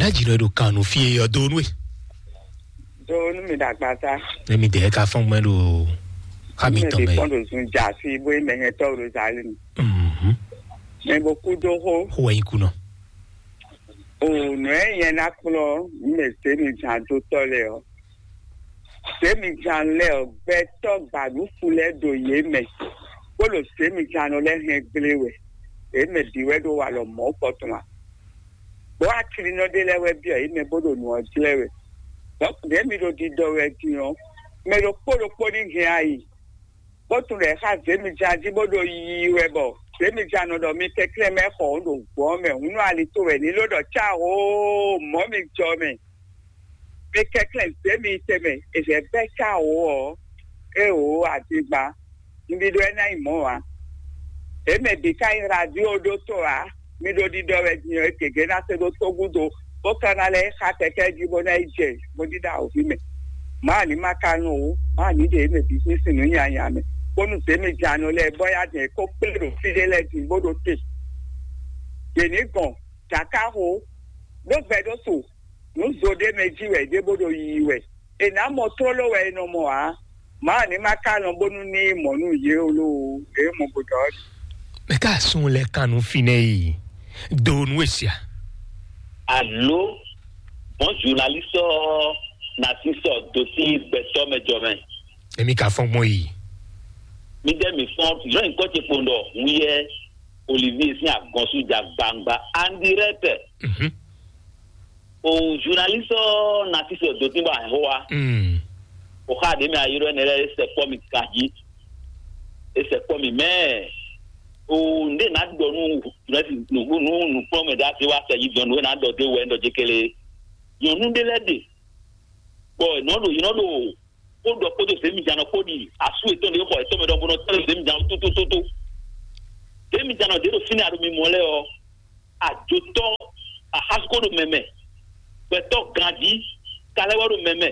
jìnnà do kanu fi ọdún we. Donu mi dagbata. Èmi de ka fún mo lo ka mi ton me. Mi kondo sun ja si bo me he to ro zali ni. Me bo ku do ho. Ho yin ku no. O no yen na kulo me se mi jan to to le o. Se mi jan le o be to gbadu fule do ye me. Ko lo se mi jan le he gbelewe. E me diwe do wa lo mo potuma. Bo akiri no de lewe bi e me bodo nu o dilewe. Donc de mi do di do we ti o. Me lo polo ni ge ayi. Bo tun le ha se mi jan di bodo yi we bo. Se mi jan no do mi te kle me ko do gbo me unu ali to we ni lo do cha o mo mi jo me. Me ke kle se mi te me e se be cha o e o ati gba. Nbi do na imo wa. E me bi kai radio do to a mi do di do we ti o ke ge na se do to gudo o kanale ha te ke di bo na ije mo di da o fi me ma ni makanu ma ni de me business nu yan me onu se mi janu le boya de ko pelo fi de le ti bodo te ye ni gan jaka ho lo gbe do so no zo de meji we de bodo yi we e na mo to lo we no mo a ma ni makanu bonu ni mo nu ye olo e mo bodo Me ka sun le kanu finei don wesia. Allô, bon journaliste Narciso dossier beto medjomen. Emi ka fon mo yi. Mi de mi fon, je en côté pondo, wiye Olivier si a gonsu ja bangba en direct. O journaliste Narciso dossier ba hoa. O ka de mi ayiro nere se pomi kaji. E se pomi me o nde na do nu promo da ti wa se yi do nu na do de we ndo jekele yo nu de lede boy no do you know do o do ko do se mi jana ko di asu eto de ko eto me do bono tele se mi jana tu se mi jana de do fini adu mi mole o a joto a hasko do meme beto grandi kale wa do meme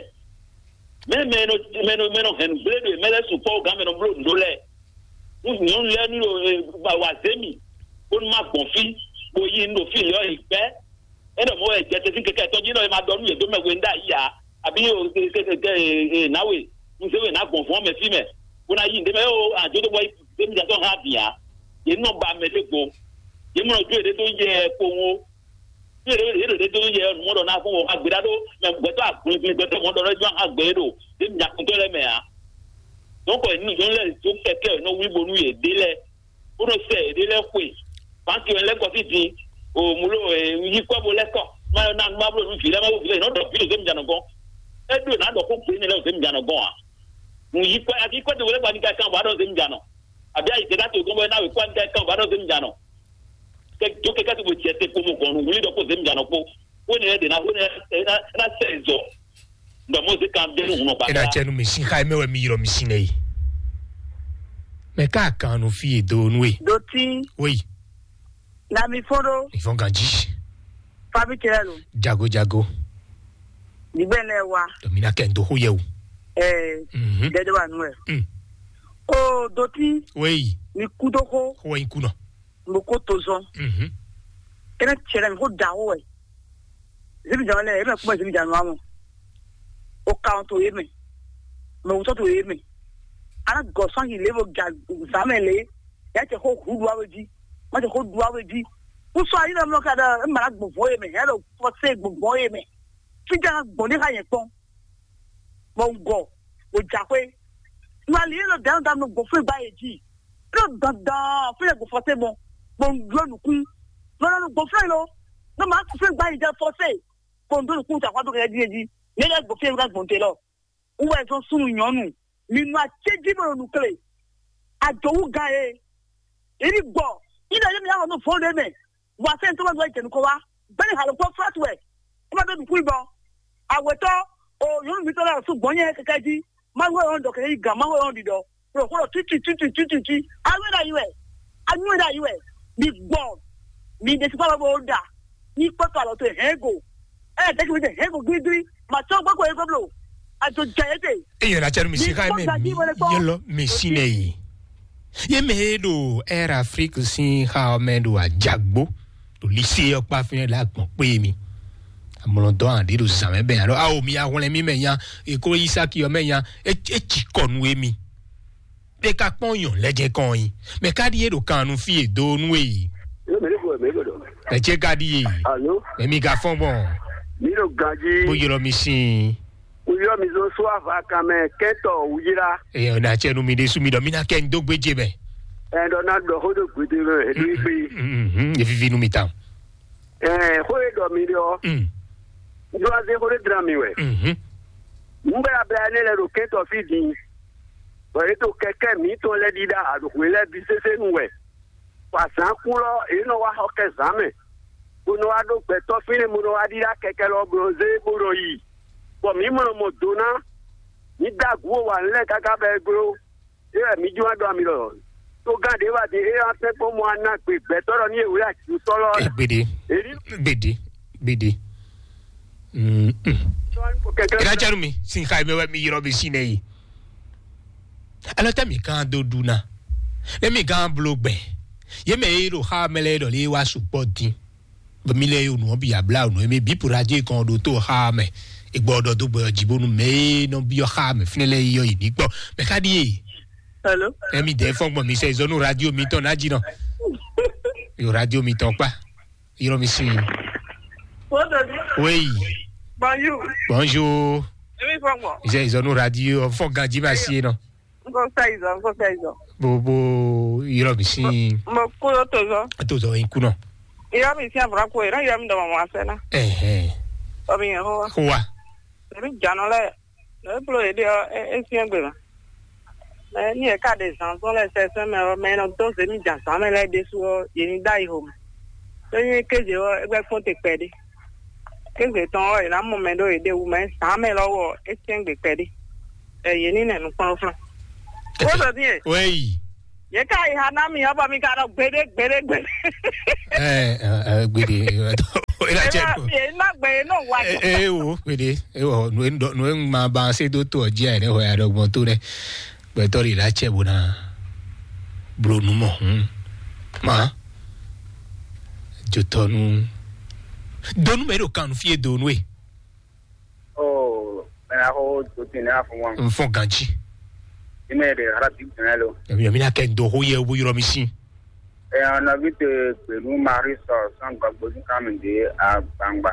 no hen bledo mele su po ga me no blo ndole nous le ba wazemi on ma confi boyi ndo fi yo ipe e do mo e je te keke to jino e ma do nu e do me we nda ya abi o ke nawe mu se we na conform me fi me una yi nde me o ajo to boy de mi ja to ha bia ye no ba me de go ye mo do de to je ko wo ye de to je mo do na fun wo agbeda do me gbe to agbin gbe to mo do jo agbedo de mi ja kun to le me a donc nous on les tout quelqu'un no wi bonu e dele o no se dele kwe banki en le ko ti o mulo yi ko bo le ko ma na ma bro fi le ma bo fi le no do fi le se mi jana gon e do na do ko pe ni le se mi jana gon a mu yi ko ati ko de wele ba ni ka kan ba do se mi jana abi ai se da to gon bo na we ko ni ka kan ba do se mi jana ke to ke ka ti bo ti te ko mo gon wi do ko se mi jana ko o ni de na o ni na se zo ndo mo se kan de no ba Ina chenu mi sin kai me we mi yiro mi sinei. Me ka kanu fi don we. Doti. Oui. Na mi fodo. Ils font ganji. Fabi Kelelo. Jago. Ni bele wa. Domina kendo ho yewu. Dede wa nu e. O doti. Oui. Ni kudoko. Ho yin kuno. Moko tozo. Ena chere mi ho da ho e. Zimi jale e me kuma zimi janu amo. O count to yeme. Me uto to yeme. Ana gosan yi levo zamele. Ya te ho hudu aweji. Ma te ho du aweji. Uso ayi na mo kada e mara gbogbo yeme. Hello, for say gbogbo yeme. Fija gboni ka yen pon. Mo ngo. O jakwe. Ma li lo down down no go fe ba eji. Lo dada fe go for say mo. Mo nglo nu ku. No go fe lo. No ma ku fe ba eji for say. Ko ndo ku ta kwa do ke eji. Nele go fe ga gbonte lo. Uwe so sunu nyonu. Minu acheji mo nu kle. Ajowu ga e. Eri gbo. Ina ye mi ya no phone me. Wa se nto ma je nko wa. Beni halo ko flatware. Kuma be ku ibo. Aweto o yonu mi to la su gbonye kekaji. Ma we on do ke ga ma we on dido. Ro ko titi. Awe da iwe. Anu da iwe. Big God. Mi de sipa bo da. Ni poto alo to hego. Take me the hego gidi. Ma so gbo ko ego blo. Ajo jaete. E na chenu mi sin kai me. Yelo mi sinei. Ye me do Air Afrique sin ha me do a jagbo. To lycée opa fin la gbon pe mi. amolodo ande do zame ben alors a o mi a wole mi meyan e ko Isaki o meyan e chikonu emi de ka ponyon leje kan yin me ka die do kanu fi e do nu e e je ka die allo mi ga fon bon mi lo gaji bo yoro mi sin uyo mi zo so ava kame keto ujira e na chenu mi de su mi do mi na ken do gbeje be e do na do hodo gbede e do fi e vivi nu mi tan hoye do mi do do aze hore drami we mbe abla ne le ro keto fi di bo eto keke mi to le dida adu le bi sese nu we pasan kulo e no wa ho ke zame uno ado peto fine muno adira keke lo broze buro yi bo mi mo dona ni dagwo wa nle kaka be gro e mi ju ado mi lo to gade wa de e ate po mo ana pe betoro ni ewe ati tolo bede ira charu mi sin kai me wa mi yiro bi sine yi alo ta mi kan do duna le mi kan blogbe ye me iro ha mele do le wa supporting mi le yo no bi abla no me bi puraje kan do to ha me igbodo do gbo jibonu me no bi ha me finele yo yi ni gbo me ka di hello mi de fon gbo mi se zonu radio mi ton aji no yo radio mi ton pa iro mi sin oui bonjour emi fon mo je zonu radio fon ganji ba si no go saizo bo iro mi sin mo ko to zo in kuno ira mi si abra ko ira ira mi do mo asena obi en ho wa mi jano le pro e de e si engbe na ni e ka de san so le se me no to se mi jan san me le de su ye ni dai home so ni keje o egbe fun te pede keje ton o ira mo me do e de wu me san me lowo e si engbe pede ye ni ne no pon fun o do die oui ye ka ha na mi oba mi ka do gbede gbede ila che na gbe no wa o gbede o no ma ba se do to je re ho ya do gbon to re pe to ri la che bona bro nu mo ma jo to nu do nu me ro kan fi do nu e na ho to tin na fun wan fon ganji ime de harati nalo mi na ken do ho ye wo yoro mi sin na vite pelu mari so san gbagbo ni kaminde a gbangba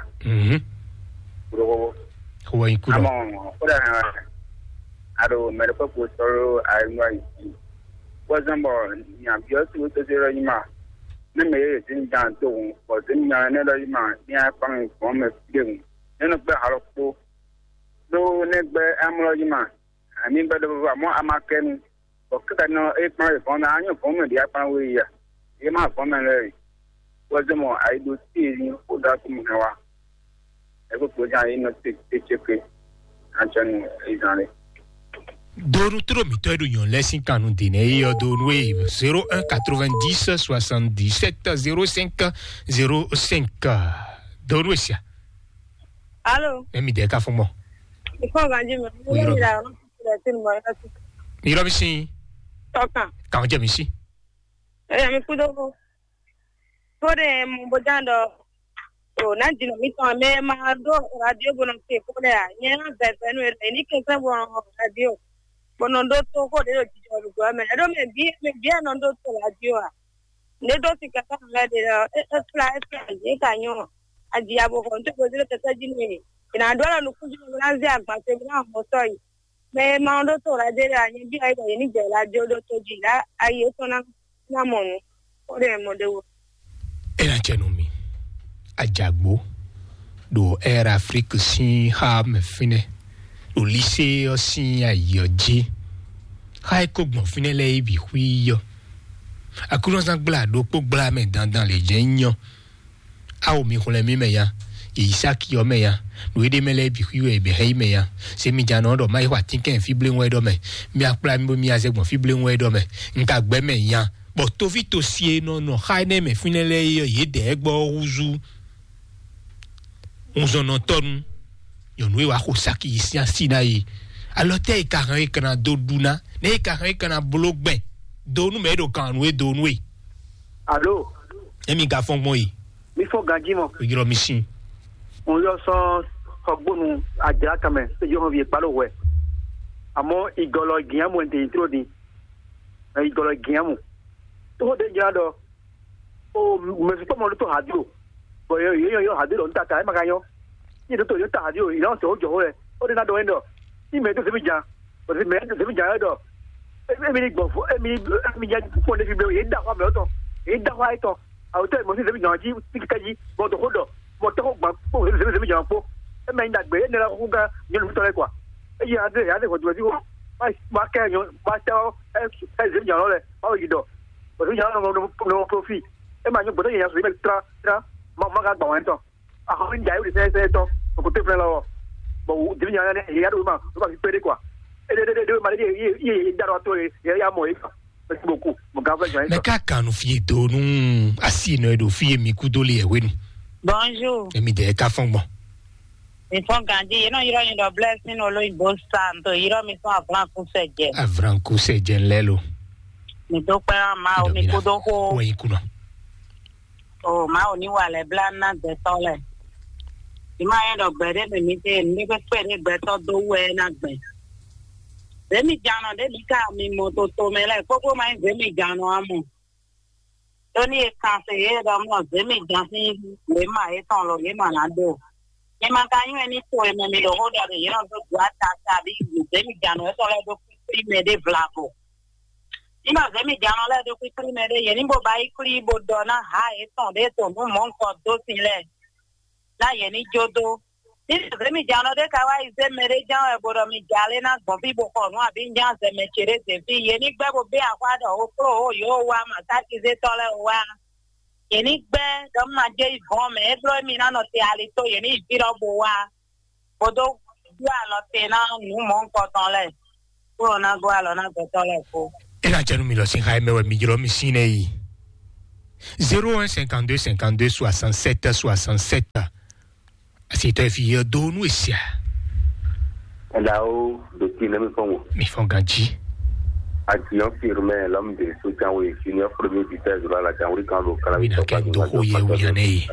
ro ho yin kuno amo oda na ado medical postoro ainwa yi wazambo ni abio ti wo to zero yima na me ye tin dan to won ko tin nya ne do yima ni a pan ko me dem eno gbe haropo do ne gbe amro yima ani gbe do mo amaken o kada no e pan ko na anyo ko me dia pan we ya e ma ko me le wazambo ai do ti ni o da ku me wa e ko ja ino te chepe anchani izane Donu tro mi to yon lesson kanu dine yo donu 01 90 77 05 05 donu sia allo mi de ka fun mo ifo ganji mi ni ra no tin mo ra ti mi ro mi sin tokan ka je mi si mi ku do to de mo bojando o na jino mi ton me ma do radio bono te ko le a yen be be no ni ke se bo radio bono do to ko de jijo lu go me do me bi no do to radio a ne do ti ka la de fly e ka nyo aji abo ko to ko de ta jini ina do la lu ku jino na zi agba te na mo so yi me ma do to radio a yen bi ai ni je radio do to ji la aye to na mo nu o de mo de wo era chenu mi ajagbo do Air Afrique sin ha me fine do lycée sin ayoji ha ko gbon fine le ibi hui yo akulo san gla do po gla me dan le jenyan a o mi kun le mi me ya Isaki o me ya do ede me le ibi hui e be he me ya se mi jana do mai wa tinken fible won do me mi apla mi azegbon fible won do me nka gbe me ya but to vi to sie no ha ne me fine le yo ye de egbo uzu on s'en entend yo nous wa ko saki ici en Sinaï alors te karan kana do duna ne karan kana blogbe do nu me do kan we do nu allo emi ga fon mo yi mi fo ganji mo yoro mi sin on yo so fogbonu aja kame se yo vie palo we amo igolo giamu ente introdi igolo giamu to de jado o me so mo to radio bo yo radio nta ta ma kanyo ni to yo ta radio ilo so jo we o de na do endo ni me to se bi jan o se me to se bi jan do e mi ni gbo fo e mi ja fo le fi be e da kwa me to e da kwa ito a o te mo se bi jan ji ti ka ji bo to hodo mo to gba po se bi jan po e me nda gbe ni la ku ga ni lu to le kwa e ya de ko do ti wo ba ke yo ba to e se bi jan lo le o yi do o se jan no profit e ma nyo bo ya so be tra ma ga gba wan to a ho nja yu se to ko te fle lo bo di nya ne ya do ma fi pere kwa e de ma ye da ro to ya mo e merci beaucoup mo ga ba jan me ka kanu fie do nu asi no do fie mi ku do le ewe nu bonjour e mi de ka fon bon mi fon gandi no yiro yin do blessing olo ibo santo yiro mi fon avran ku seje lelo mi do pe ma o mi ku do ho we ku no o ma o ni wa le blana de tole ima yen do gbere mi te ni pe pe gbe to do we na gbe Demi jano de mi ka mi moto to me le popo mai demi jano amu. Toni e kanse e da mo demi jansi le ma e ton lo le ma na do. E ma ka yu eni to e me mi do hoda de yo do gwa ta ta bi demi jano e to le do pri me de vlako. Ima demi jano le do pri me de yeni bo bai kri bo do na ha e ton de to mo mon ko do si le. La yeni jodo Demi jano de kawa ize mere jan e bodo mi jale na gombi bo ko no abi njan se me chere se fi yeni gbe bo be akwa do o pro o yo wa ma ta ki ze tole wa yeni gbe do ma je ivon me e bro mi na no te ali to yeni biro bo wa bodo gwa no te na nu mo ko ton le ko na gwa lo na ko tole ko e la janu mi lo sin ha me we mi jiro mi sin e 01 52 52 67 67 C'est un vieux donou ici. Là-haut, de qui ne me font. Mais font ganji. A qui ont firmé l'homme de soutien, oui, qui n'est premier vitesse de la Canoui quand le Canada. Oui, n'a do hoye oui,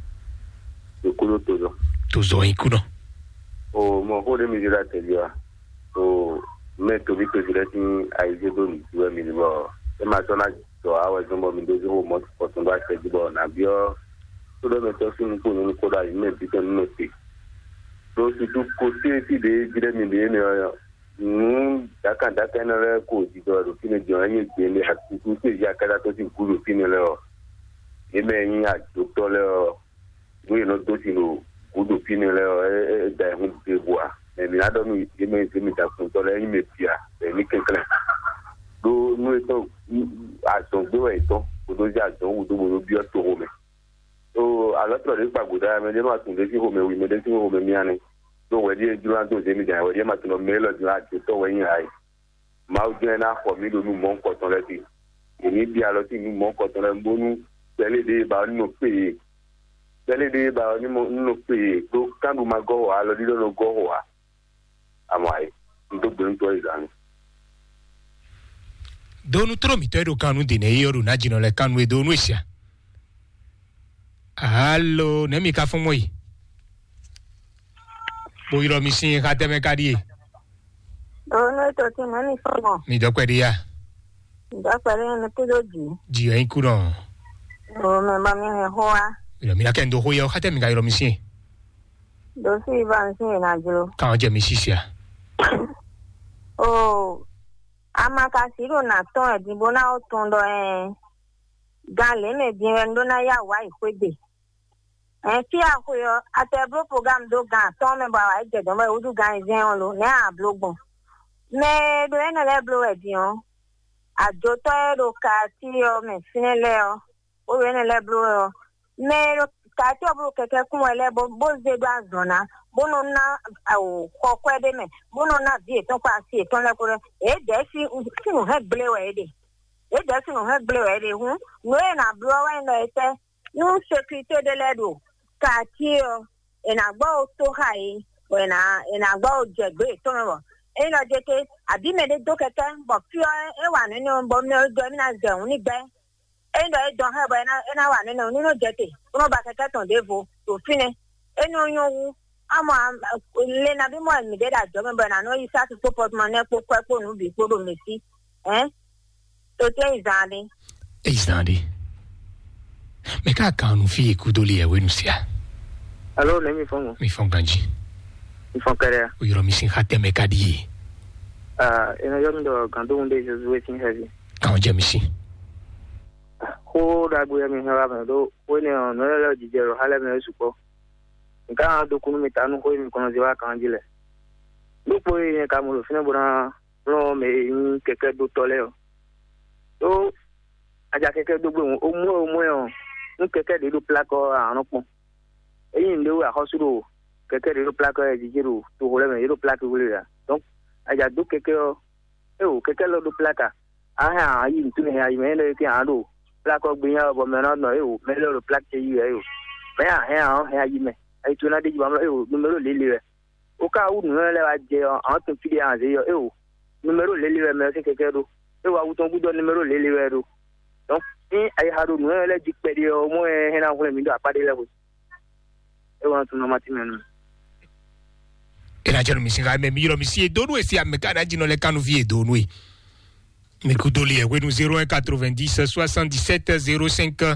le coup de toujours. Toujours un coup, non. Oh, mon rôle de mesure à te dire. Oh, mais tu vis que je l'ai à y donner, tu vois, minimum. Et maintenant, tu as, ouais, je m'en dis, au moins, pour ton doigt, c'est du bon, à bien. Tout le monde est sur une coda, il met du temps noté. Donc, surtout, côté des milliers, nous, d'accord, d'accord, quoi, du doigt, le film de l'année, qui est né à tout, c'est déjà qu'à la tosi, pour le film, là. Et bien, il y a docteur, là, oui, notre dossier, pour le film, là, et d'un de bois. Mais il y a donc, il met à son temps, là, il met pire, et il quelqu'un. Donc, nous étions à son dos, et donc, pour nous, à son ou de bio, tout romain. So a lot of this baguda me dey ma tun dey fi home we me dey fi home mi ani so we dey duran to dey mi dey we dey ma tun me lo duran to we yin ai ma o dey na ko mi lo nu mo nko ton le ti èmi bí a lọ sí nu mo nko ton le mbonu tele de ba ni mo pe to kanu ma go wa lo dilo no go wa amai ndo gbin to izani donu tro mi to do kanu de ne yoru na jino le kanu e donu isia. Allo, nemi ka fun mo yi. Bo iro mi sin ka teme kari e. no to ti na ni fo Mi do kwedi ya. da pare ne to ji Ji en ku don. o me ba mi he ho a Iro mi na ken do ho yo ka teme ka iro mi sin. do si ba sin na juro Ka on je mi sisia. o amaka siro na ton e dibo na o ton do gale me bien ndo na ya wa ikwede fi akoyo atebro program do gan ton me ba wa je do me udu gan zen lo ne a blogbon me do ene le blo e dion ajo to e do ka ti o me finele o ene le blo me ro ka ti o bro keke kun ele bo ze do azona bono na o kokwede me bono na vie ton pa si ton le ko e de si no he ble we de e de si no he ble we de hu no e na blo wa no ete no sécurité de ledo ka ti o e na gbo to hai o na gbo jegbe to me bo e na je ke abi me de do keke bo fi e wa nínú bo me do mi na je un ni gbe e do he bo e na wa nínú je te no ba keke ton de vo to fine eno yo ama le na bi mo mi de da jo me ba na no you start to support man e ko nu bi ko do me si to te izandi me ka kanu fi ku do li e wenu sia allo le mi fongo mi fonganji mi fonkarea o yoro mi sin hatte me kadi eno yo ndo gando unde je waiting heavy kan jamisi ko da bu ya mi ha ba do ko ne no le jijero hala me suko nka do kunu mi tanu ko mi kono ziwa kan jile do po ye ka mo lo fina bura ro me keke do tole o so aja keke do gbe o mo yo keke de do plako anu pon eyin de wa hosuro keke de do plako e jijero to hole me do plako wule ya donc aja do keke o keke lo do plaka aha yi tu ne ya yi me ne ki ado plako gbiyan bo me no me lo plako yi me ya yi me ai tu na de ba mo numero lele o ka u nu le wa je an tun fi an ze yo numero lele me se keke do wa u ton gudo numero lele do donc ni ai ha do nu le ji pe de o mo he na ko le mi do apade le ko wa tun no mati menu era jero mi singa me mi si do no esi am ka da jino le kanu vie do no me kudoli e wenu 0190 77 05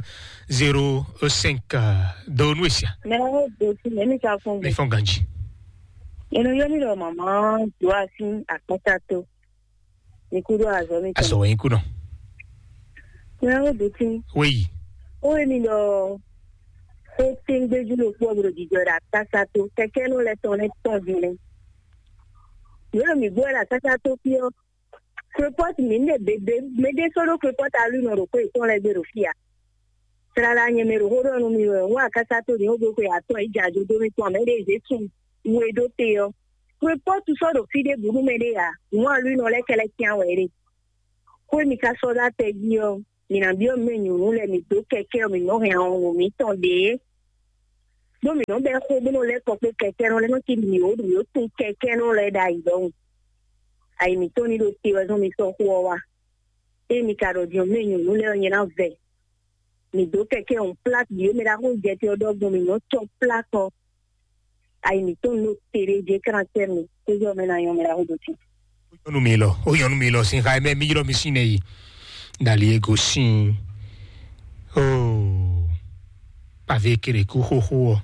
05 do no esi me fonganji eno yo mi lo mama do asin akatato ni kudo azo mi aso yin kuno no do tin oui o mi lo o tin de julo po bro di jora tasato keke no le tone ton vile yo mi bola tasato pio report mi ne bebe me de solo report alu no ro ko ton le bero fia tra la nye me ro ho no mi wa tasato ni o go ko ya to ija jo do mi ton me de je tun we do teo report so do fide buru me de ya mo alu no le kele kian we ko mi ka so da te yo mi na bio me nyu le mi do keke mi no he an mi ton de do mi no be ko no le ko keke no le no ti mi o do yo tun keke no le da idon ai mi toni do ti wa zo mi so ko wa e mi ka ro dio me nyu le onye na ve mi do keke on plate yo me da ko je ti odo mi no to plate ai mi ton no tere je caractère mi ko yo me na yo me da do ti o yo no mi lo sin ha me mi ro mi sin ei dali ego sin pa ve kere ku ho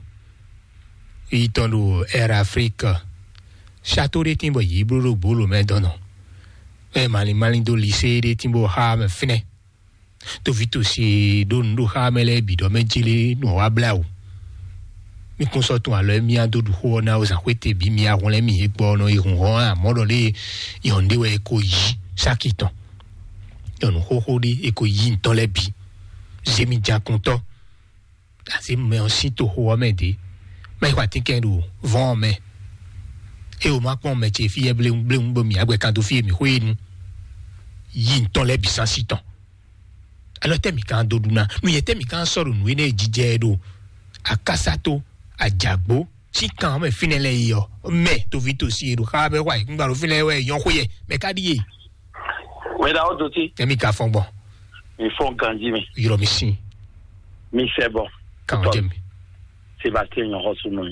itonu era Africa chateau de timbo yibro bolo me dono mali do lycée de timbo ha me fine to vito si do ndo ha me le bido me jile no ablau mi consultant alors mi ando du ho na o za kwete bi mi awon le mi egbo no ihun ho a modo le yonde we ko yi sakiton yon ho de e ko yi nton le bi zemi ja content asi me on sito ho me de me kwa tinken do von me e o ma pon me che fi blum bo mi agbe kan do fi mi ho enu yi nton le bi san siton alors temi kan do duna nu ye temi kan soro nu ene jije do akasato ajagbo si kan me finele yo me to vito si do ka be wa ngba ro finele we yon ko ye me ka di ye we da o do ti temi ka fon bon mi fon ganji mi yoro mi si mi se bon kan jemi Sébastien yon ho sunu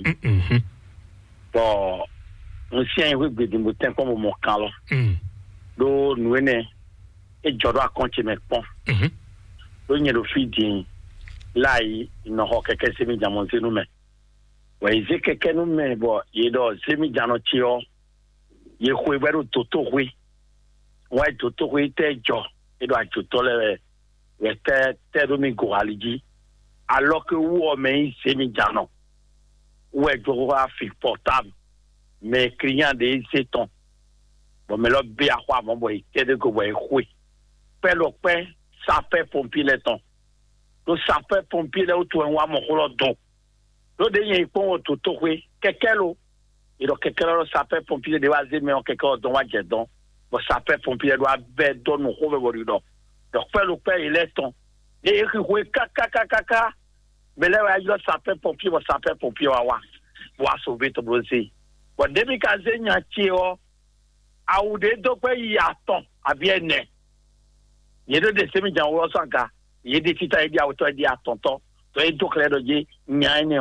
bon mo si en we gbedi mo tempo mo kan lo do nu ene e jodo akonche me pon do nye do feeding lai no ho keke semi jamon senu me wa ize keke no me bo ye do semi jano chio ye khwe beru toto khwe wa toto khwe te jo e do achoto le te do mi go aliji alors que wo me semi jano ouais jo afik portable mais client de seton bon me lo be akwa bon boy te de go boy khwe pe lo pe ça fait pompier le temps do ça fait pompier le to en wa mo ko lo don do de yen pon to to we kekelo e do kekelo ça fait pompier de wa ze me on kekelo don wa je don bon ça fait pompier do be don no ko be bo do donc pe lo pe il est temps et we kaka mais là il ça fait pompier wa sauver to brosi bon depuis ka ze nya ti o awude do pe ya ton abi ene ye de semi jan wo sanka ye de tita e dia auto e dia tonton to e do clair do je nya ene on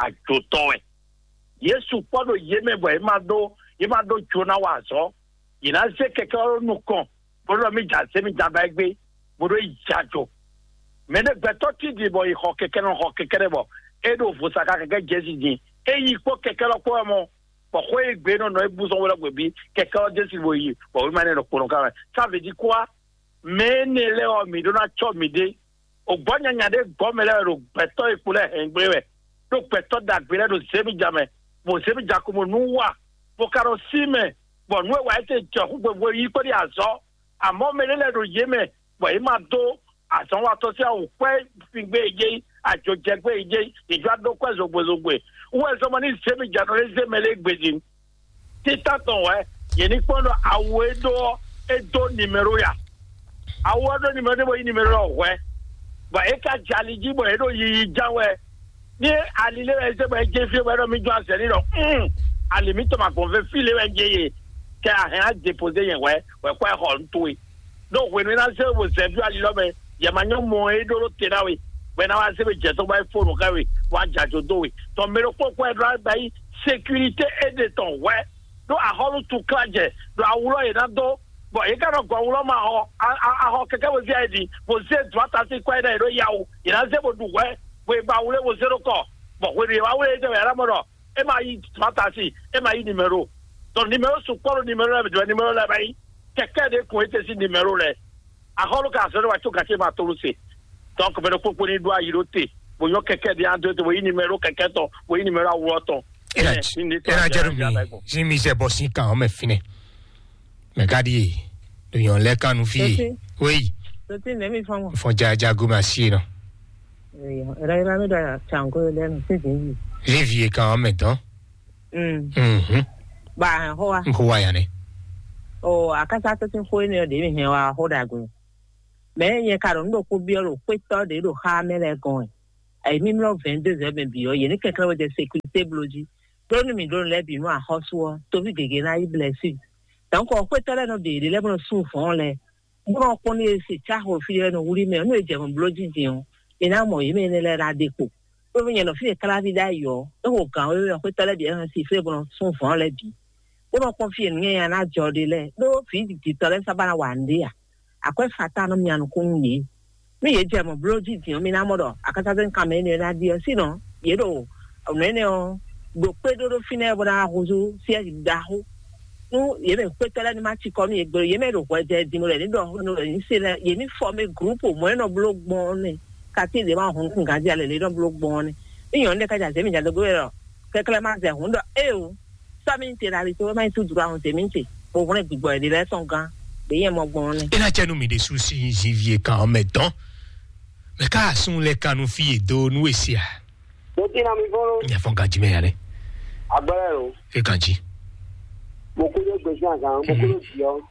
ajotowe Yesu podo yeme bo imado chona wa so ina se keke onu kon bodo mi ja se mi jaba egbe bodo ijajo mene beto ti di bo ho keke bo edo fo saka keke jesi di eyi po keke lo ko mo po ko egbe no ebuso wala gbebi keke o jesi bo yi bo wi mane no kono ka ça veut dire quoi mene le o mi do na cho mi de ogbonya nya de gomele ro beto ikule engbewe do beto da gbere do se mi jame bo se mi jakumo nuwa bo karo sime bo nwe wa ete jo gbogbo yi ko di aso amo mele le ro yeme bo e ma do asan wa to se o pe figbe eje ajo jegbe eje ijo ado kwezo gbozogbe wo so mo ni se mi jano le se mele gbejin tita ton we ye ni pondo awedo edo numero ya awodo numero bo yi numero we ba e ka jaliji bo edo yi jawe ni alile ese bo eje fi bo mi jo ase ni lo alimito ma konve file we je ke a ha déposer yen we ko e ho ntui no we ni na se bo se fi alilo me ye ma nyo mo edo ro tena we we na wa se be je to ba phone ka we wa jajo do we to mero ko drive by sécurité et de ton we do a holu tu klaje do awuro ye na do bo e ka ro go awuro ma ho a ho keke we vi edi bo se do atasi kwa da ro yawo ye na se bo du we ba awuro wo zero ko bo we ri wa we de ya mo e ma yi atasi e ma yi numero to numero su ko numero be numero la bai keke de ko ete si numero le a holu ka so wa tu ka se ma to lu se donc be ko ni do ayirote bo yo keke de ando to we numero keke to we numero awuro to era Jeremy Jimmy se bossi kan me fine me gadi do yon le kanu fi oui to tin me fon jaja go machine era me da chango le no se din Rivier kan me don ba ho ya ne o akasa to tin fo ni o de mi wa ho da go me ye ka ro ndo ko bi ro pe to de ro ha me le gon ai mi no 22 e bi o ye ni keke wo de sécurité bloji don't me don't let you know a hospital to be gege na I bless you donc on peut tele no de le bon sou fon le mo ko ni se cha ho fi no wuri me no e je mo bloji din ina mo yi me ne le ra depo o mi no fi kala vida yo o kan o ko tele de han si fe bon sou fon le bi o mo ko fi ni ya na jo de le do fi di tele sabana wande ya akwa fata no mi anu ko ni mi ye je mo bloji din mi na mo do akata den kamene ni na di si no ye do o ne o go pedo fine bona hozo si daho no ye me kwetala ni machi komi e gbo ye me ro kwete di mo le ni do no ni se le ye ni form a group mo no blog bon ni ka ti le ma hon kan ja le do blog bon ni eyan le ka ja se mi ja do go ro ke kle ma se hun do o sa mi ti la ri to ma tu dura hon se mi ti o won gbigbo e le son gan be ye mo gbon ni ina chenu mi de souci Jivier kan me don me ka sun le kanu fi do nu esia mo ti na mi foro ya fon ganji me ya ne agbára o e kanji mo ko le gbe san kan mo ko le ti o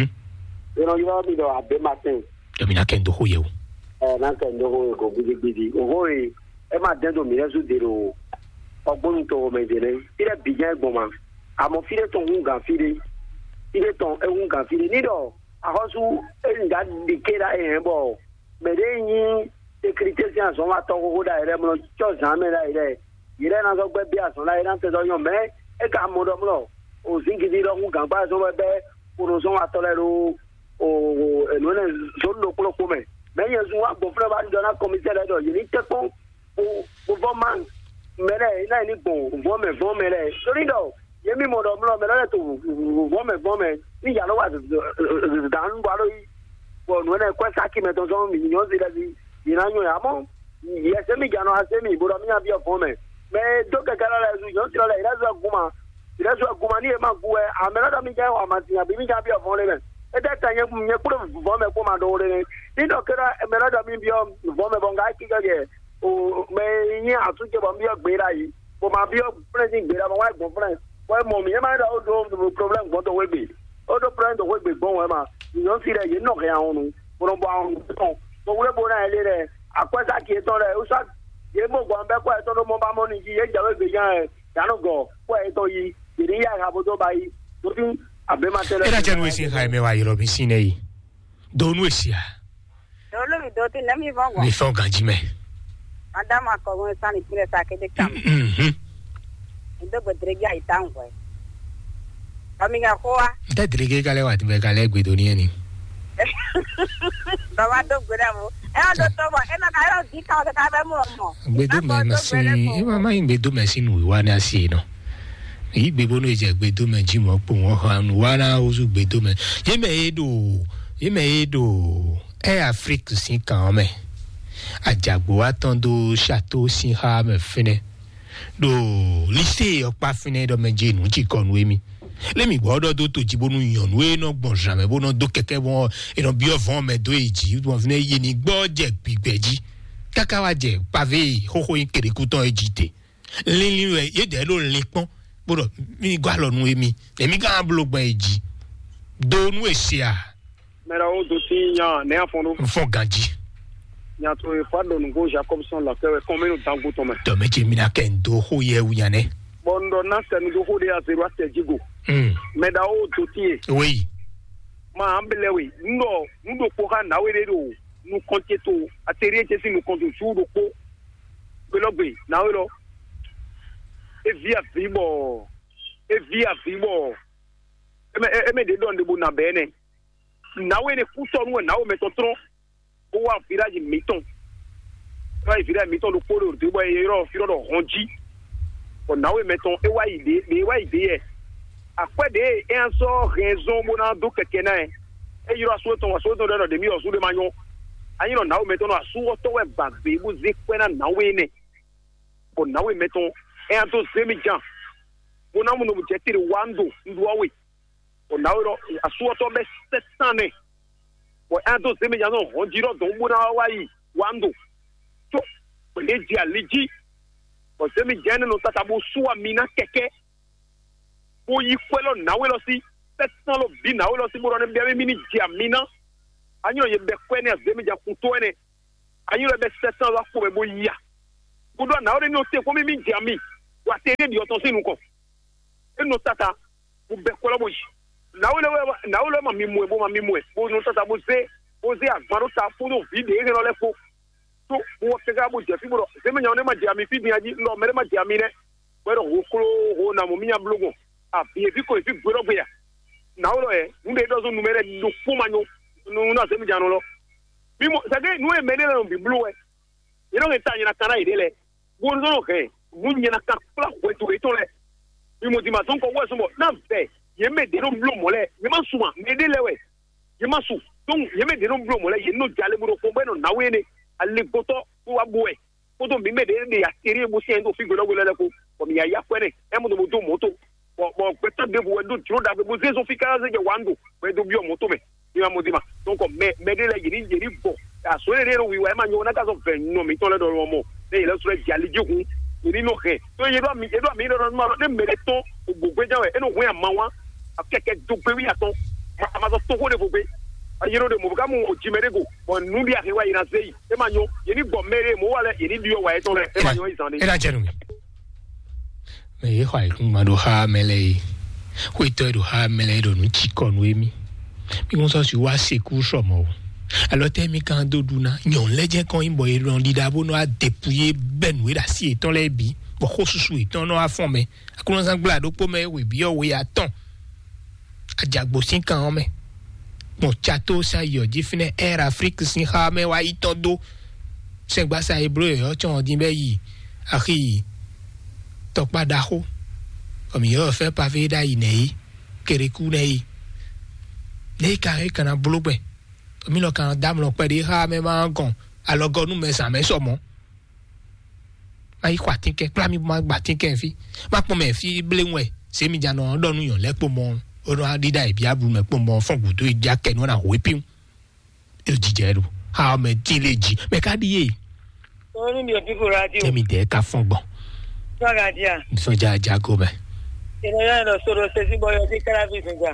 yo mi do abe matin yo mi na kendo ho ye o na kendo ho go gidi o e ma den do mi resu de ro ogbon to me de le ire bijan egbon ma amo fire to hun gan fire ire to ehun gan fire ni do ahosu e nga de kera e bo me de yin sécurité si aso wa to ho da ire mo cho zan me da ire ire na so gbe bi aso la ire na te do yan me e ka mo do mo o zingidi lo hun gan ba so be o so wa to le ro o eno ne so lo ko me ye so wa bo fra ba do na commissaire do yi ni te ko o vo man mere ina ni bo vo me le so ri do ye mi mo do mo me le to vo me ni ya lo wa dan ba lo yi bo no ne kwa sa ki me to so mi nyo zi da zi ina nyo ya mo ye se mi jano ase mi bo do mi abi vo me do ke kala la zu yo ti la ira zo guma ni e ma ku e amela da mi ja wa ma ti abi mi ja bi vo le me e da ta nye kuro vo me ko ma do le ni do kera amela da mi bi vo me bonga ki ga ge o me yin atu je bo mi gbe ra yi bo ma bi president gbe ra mo wa gbon friend wa mo mi e ma da o do problem go to we gbe o do friend do we gbe gbon we ma yo ti re ye no ke an nu bo bo an ton bo we bo na ile re akwesa ki ton re o sa ye mo gbo an be ko e ton mo ba mo ni ji ye ja we gbe yan e ya no go ko e to yi iri ya ga bo do ba yi to tin abe ma tele era janu esi Jaime wa yiro bi sine yi do nu esia do lo mi do tin na mi fo mi fo ganji me Madame a commencé à écrire ça que des camps. Ndo bedrega itangwe. Amiga kwa. Tadrege kale wati be kale gwedoni ni. Baba do gwedamo. Do toba ena ka yo di ka be mo. Gbedo me machine. E mama gbedo machine wi wa na si no. Yi gbebo no je gbedo me ji mo po won han wa na ozu gbedo me. Ye me edo. Afrique si quand même. Ajagbo atando château si ha me fine. Do lycée o pa fine do me jenu ti konu emi. Le mi gbo do to jibonu yan we no gbon jamais bono do keke won e no bi ovon me do eji won fine ye ni gbo je gbigbeji. Kaka wa je pavé hoho yin kereku ton ejite. Lin we ye de lo lepon bodo mi gwa lo nu emi. Emi kan blogban eji. Do nu esia. Mera o do ti yan ne afondo. Fon ganji. Nya to e fado ngo Jacobson la kewe komenu tangu to me. To me jemina kendo ho ye uyane. Bondo na se ngo ho de azeru atejigo. Meda o do ti. Oui. Ma ambele we. Ndo ko ha na we de do. Nu konte to ateri je si nu konte su do ko. Belogbe na we lo. E via vibo. Eme de don de bu na bene. Na we ne kuso nu na o metotron. Ou à village Miton. Là, il village Miton, le pôle de bois, il y a un fil de ronji. On a eu, mettons, et ouais, idée. Après, des, et un sort, raison, mon ando, quelqu'un, et il y a soit ton de demi, ou sous le magnon. Ah, il y a un mettons, à sous auto, et bagbe, vous écoutez, n'a oué, on a eu, mettons, et un tos demi-jan. On a mon objectif de Wando, nous doit, oui. On a eu, à sous auto, mais 700 années. Bon, un dos de médias, on dirait dans mon Hawaii, Wando. So, les dia, ligi. Bon, c'est mes gens, nous t'attendons soit mina keke. Pour y faire le nawe aussi, 700 le bina, aussi pour on bien mini dia mina. Anyo ye be kwene as de médias pour toi ne. Anyo le be 700 la pour me ya. Pour doit nawe no te comme mi dia mi. Wa tere di otonse nous ko. Et nous tata pour be ko la boy. Na ule mami mwe bo no tata bo se agbaro ta fo no vide e no le fo to wo tega bo je fi bo se me nyone ma je ami fi biaji no mere ma je ami ne we ro ho klo ho na mo minya blogo a bi e fi ko e fi gboro gbe ya na ule e nde do zo numere do fo manyo no na se mi jano lo bi mo sa ge nu e mele no bi blu e e no nta nyina kana ide le bo no no ke mu nyina ka pla ko to le bi mo di ma son ko wo so mo na be ye me de no blo mole ye ma suma me de lewe ye ma su donc ye me de no blo mole ye no jale bro ko beno na we ne ale goto wa boe ko mi me de ya tiri bo se ndo fi golo golo le ko mi ya kwere e mo do moto bo peta de bo do tro da bo se so fi ka ze je wando we do bi o moto me ni ma mo di ma donc me de le yiri bo a so le ro wi wa ma nyo na ka so fe no mi to le do mo de le so le jale jigun ni no ke to ye do mi do ma de me de to gbogbo jawe e no hu amawa akeke dugbe wi aton amazo to ko de gbogbe ayiro de mo ga mu ojimerego bon nu bi akewa ina sei e manyo ye ni gbo mere mo wale ye ni biyo wa e to le e manyo izande e la jenu me ye hwa ikun ma do ha mele we to do ha mele do nu chikonu emi mi gon so si wa seku somo alors temi kan do duna nyon leje kan imbo e ron didabo no a dépouiller benwe da si eton le bi bo ko susu eton no a fon me akulon san glado po me we bi o we aton Ajagbo sin kan me mo chato sa yo jifine Air Afrique sin ha me wa itondo se gba sa ebro yo chon din be yi aki to pada ho comme yo fait pavé da inei kereku nei ne ka e kana blogbe mi lo kan dam lo pe de ha me ma gon alogo nu me sa me so mo ai kwa tinke pla mi ma gba tinke fi ma pon me fi blenwe se mi jano do nu yan lepo mo ono adida e bia bu me po mo fon gudo e ja ke no na ho epin e jijero ha me tileji me ka di e oni mi o people radio mi de ka fon gbon so radio so ja go be ina ya no so ro se si boyo ti kara bi singa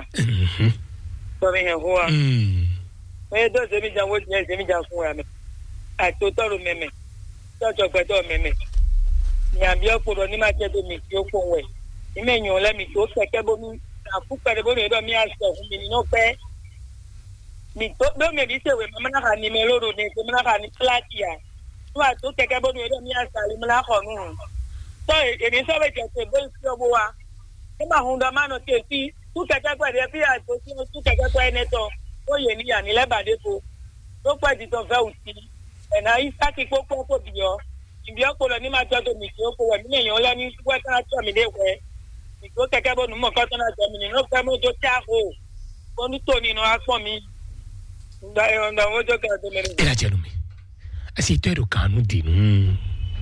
so me he ho a e do se mi jan wo je se mi jan fun wa me a to toro meme to jo pe to meme ni abi oporo ni ma je do mi ti o ko we ni me yan le mi to keke bo mi afuka de bo mi do mi aso fun mi no pe mi to do me bi se we mama na ka ni me loro ni se mama ka ni platia Wa to keke bo mi do mi asale mi la ko nu. So eni so be keke bo si obo wa. E ma hun do ma no te si tu keke ko de bi a to si tu keke ko ene to. O ye ni ya ni le bade ko. To pa di to fe uti. E na isa ti ko biyo. Ibi ko lo ni ma to do mi ti o ko wa ni eyan la ni wa ta to mi de we. Iko keke bo nu mo ko to na to mi no fe mo to ti a ho. Ko ni to ni no a po mi. Nda wo jo ka to me. Era Jalumi. Asi to ero kanu dinu.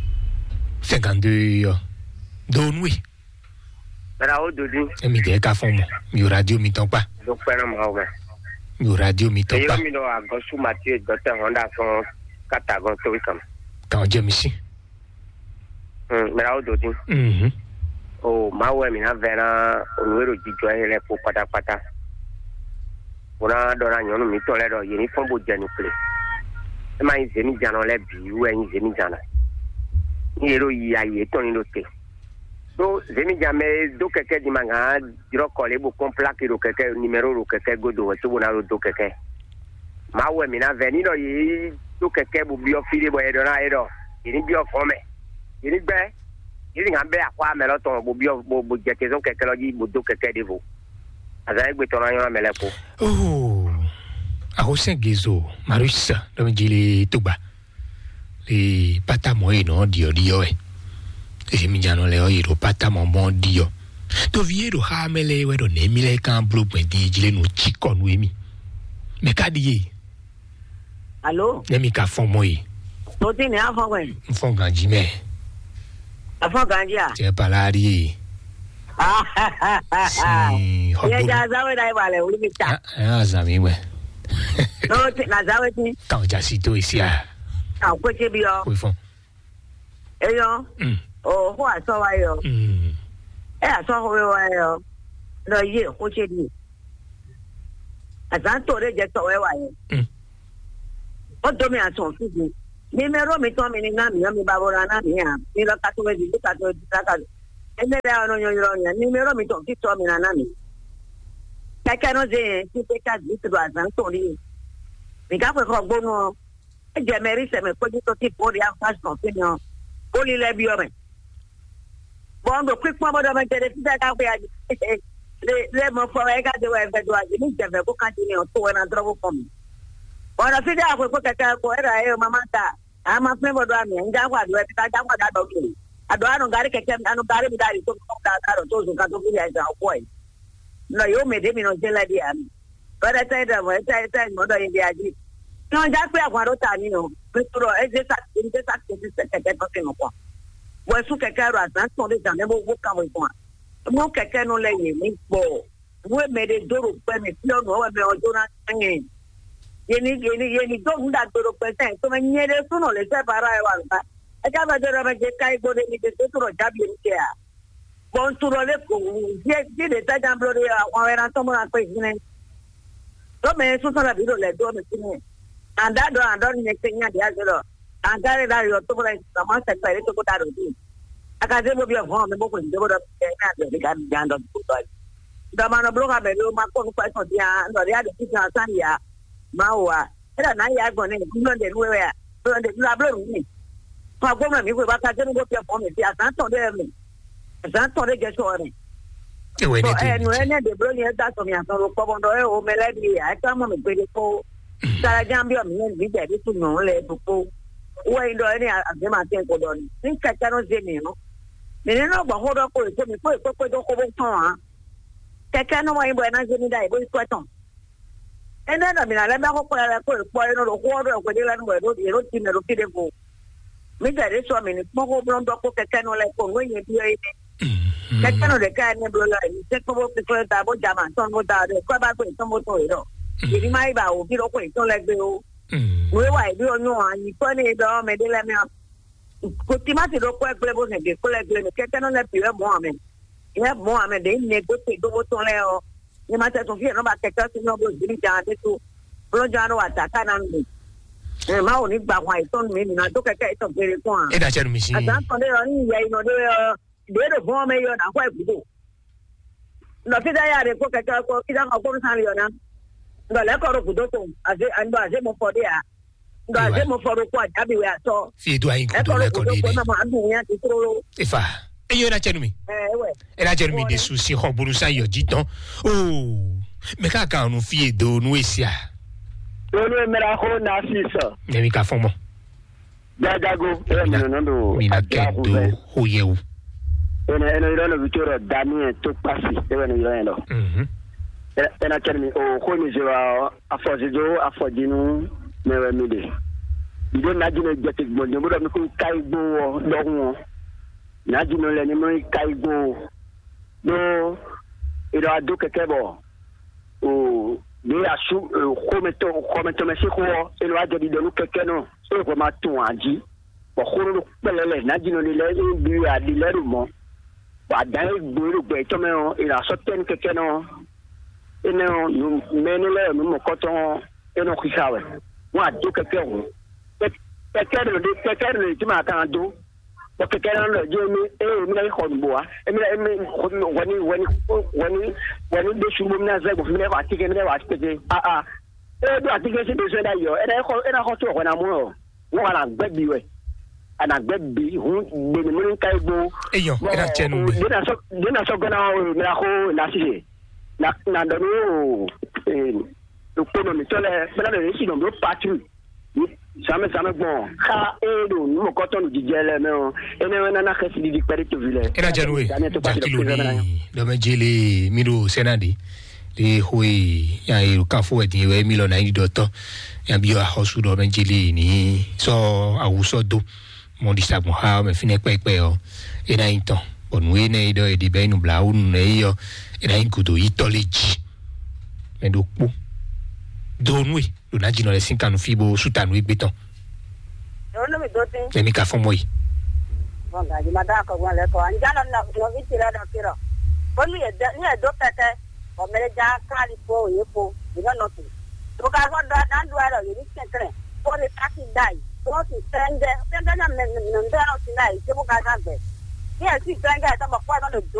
52 Donui. Era o dodi. E mi de ka fon mo. Mi radio mi ton pa. Do pera ma o. Mi radio mi ton pa. Yo mi do agosu Mathieu Dr. Honda son katagon to wikam. Kan je mi si. Era o dodi. O ma we mi na vera onwero jijo hele po patapata. Ona do na nyonu mi to le do yini fon bo jani ple. E ma nze mi jana le bi we nze mi jana. Ni ero yi aye to ni lo te. So zemi jame do keke di manga diro kole bu komplaki ro keke numero ro keke godo to bona ro do keke. Ma we mi na veni do yi do keke bu bi ofire bo edo na edo. Yini bi ofome. Yini gbe yiri nga be akwa melo to bo bi bo jeke zo keke lo yi bo do keke devo. Aza egbe to na yo mele ko. Oh. A Gezo, Marissa, do mi jili tuba. Le pata mo e no dio e. E mi jano le o pata mo bon dio. To viero ha mele we do ne mi le kan blue point di jile no chiko no emi. Me ka di. Allô? Ne mi ka fon mo e. To ti ni a fon we. Fon ganji me. A fon ganji a. Je palari. Si, ye ja zawe dai vale uli mi ta. Zami we. No, na zawe ti. Kan ja sito isi a. Ah, ko che bi yo. Ko fon. E yo. Oh, ho aso wa yo. E aso ho wa yo. No ye ko che di. Azan to re je to we wa yo. O do mi aso fi di. Ni me ro mi to mi ni na mi ba bo na mi ya. Ni lo ka to we di ka to di ka. Ene da no yo yo ni me ro mi to ki to mi na mi. Kaka no je ti pe ka di to azan to ri. Mi ka ko gbo no. Je meri se me ko di to ti po ri a fast no ti no. Ko li le bi o me. Bon do quick mo do me te ti ka pe a. Le mo fo e ka de we be do a ni je be ko kan ti ni o to na dro ko mi. Ora fi da ko kaka ko era e mama ta. Ama fe bo do a mi nja kwa do e ta ja kwa da do ki. Ado ano gari keke ano gari mi dari to ko da da to zo ka to ki ya ja ko e. No yo me de mi no je la di am. Para ta da mo ta mo do indi aji. No ja pe akwa ro ta ni no. Petro e je ta ke se keke to ke no kwa. Wo su keke ro asan to de jan ne bo ka wo kwa. Mo keke no le yin mi po. Wo me de doro pe mi ti no wo me ojo na yin. Yeni do nda doro pe ten to me nyere su no le se para e wa nta. E ka ba doro me je kai go de ni de to ro jabi ni ke a. Bon tu ro le ko je de ta jam blo de wa era to mo na pe ni. To me su so la bi ro le do me ti ni. Anda do ni ke nya dia zo. Anda re da yo to mo la ta ma se pe to ko da ro ti. Aka je mo bi ho me mo ko de bo do ke na de ga jan do ku to. Da ma no blo ka be lo ma ko ko so dia ndo ya de ti sa san ya. Ma wa. Era na ya go ni no de we ya. Do de la blo ni. Pa go me mi ko ba ka je no go pe fo me ti asan to de mi. Asan to de je so ni. E we ni ti. No ene de blo ni da so mi asan ro ko bondo e o me le bi ya ka mo me pe de ko. Sara jambio mi ni de de tu no le bu. We ndo ni a de ma ten ko do ni. Ni ka ka no je ni no. Ni no gba ho do ko so mi ko do ko bo ton ha. Keke no wa ibo na je ni dai bo ko ton. Ene na mi na le ba ko la ko no ro ko do ko de la no do ro ti me ro ti de ko. Mi de so mi ni mo ko blondo ko keke no le ko no ye bi e. Keke no de ka ni blo la ni se ko bo ko ta bo jama ton bo ta de ko ba ko ton bo to ro. Ni mai ba o bi ro ko ton le gbe o. We wa bi o no an ni ko ni do me de le me. Ko ti ma ti ro ko e ple bo se de ko le gbe ni keke no le pi e mo amen. Ye mo amen de ni ko ti do bo ton le o. Ni ma te to fi no ba keke ti no bo di ja de tu. Blo ja no wa ta ka na ni. Ma o ni gba wa ito mi ni na to keke ito bere ko an. E da che mi si. Asan ko de ro ni ye ino de do fo me yo na kwa ibudo. No fi da ya de ko keke ko ki da ko san yo na. Ndo le ko ro budo to ase ando ase mo ko de a. Nga je mo foro kwa jabi we ato. Fi do ayin ko do le ko ni. Na ma du yan ti trolo. Ifa. Eyo na chenu mi. We. E na chenu mi de susi ho buru sa yo jitan. Oh. Me ka ka onu fi edo nu esia. Onu mera ko na sisa. Me mi ka fon mo. Dadago no mina kendo hoyewu. Ena ilo vitoro Damien to pasi ena ilo. Ena kelmi o ko mi jewa afojinu mewe mide. Ido najino jete gbo ni mo do mi ko kaigbo lohun. Najino le ni mo kaigbo. No ilo adu kekebo. O ni asu kometo mesiko ilo ajodi de lu kekeno. So ko ma tun aji. Bo khoro pelele najino ni le bi adi leru mo. Ba dai gburu gbe to me o ila so ten kekeno. Eno nu menele nu mo koton eno kisawe. Wa do kekero. Kekero ti ma kan do. Bo kekero lo je mi mi la ko nbo wa. Wani de shumo na zego mi le wa tike mi le wa tike. Do atike se de so da yo. Ena ko to ko na mo. Wọ́n wà gbẹ́bí wẹ̀ anagbẹ́bí hun gbẹ̀mí múni ká igbó. Eyan ẹ̀rọ jẹnu bẹ̀. Dena sọ gbọ́dọ̀ mìíràn kó lásìsè na dọ̀nù ìpinnu tọ́lẹ̀ bẹ́ẹ̀ lọ́dọ̀ yìí sì dọ̀nù pàtì sàmẹ́sàmẹ́ gbọ̀n ká éèdò nímọ̀kọ́tọ̀ nù jíjẹ lẹ́mẹ̀ọ́ ẹni wọn nana kẹsì dídí pẹ́rẹ́ tó fi lẹ̀. Ẹ̀rọ jẹnu wẹ̀ jakilo ni lọ́mọdéjele miro sẹ́nàdì le hoe ya irukafo ẹ̀dín ẹ̀wẹ̀ mílíọ̀nù náírà dọ̀tọ̀ yabi ahosu do menjili ni so awuso do mo disagun ha me fine pepe o ena inton onwe ne ido e di benu bla unu ne yo ena inkudo itoleji me do po do nwe do na jino le sinkanu fibo sutanu igbetan Do no mi do tin. le mi ka fon mo yi Wọ́n ga ji ma da ko wọ́n le ko anja lo na no vi ti le do kiro. Ko ni e do pete o mere ja kali po yepo you know nothing. Because what that do I you need to for the taxi die. So to send na me no tonight. You go ga ga. Yes, you send that about 500